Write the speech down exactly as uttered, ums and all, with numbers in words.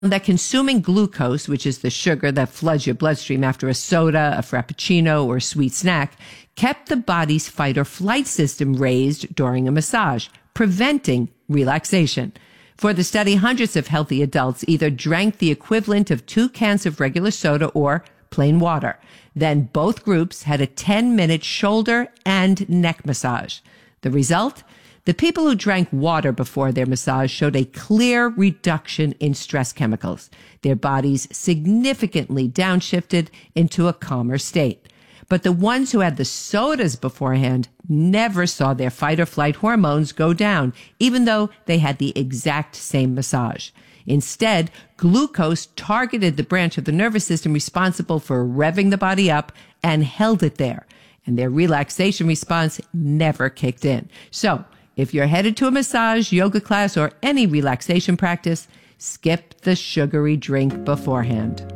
that consuming glucose, which is the sugar that floods your bloodstream after a soda, a frappuccino, or a sweet snack, kept the body's fight or flight system raised during a massage, preventing relaxation. For the study, hundreds of healthy adults either drank the equivalent of two cans of regular soda or plain water. Then both groups had a ten-minute shoulder and neck massage. The result? The people who drank water before their massage showed a clear reduction in stress chemicals. Their bodies significantly downshifted into a calmer state. But the ones who had the sodas beforehand never saw their fight or flight hormones go down, even though they had the exact same massage. Instead, glucose targeted the branch of the nervous system responsible for revving the body up and held it there. And their relaxation response never kicked in. So, if you're headed to a massage, yoga class, or any relaxation practice, skip the sugary drink beforehand.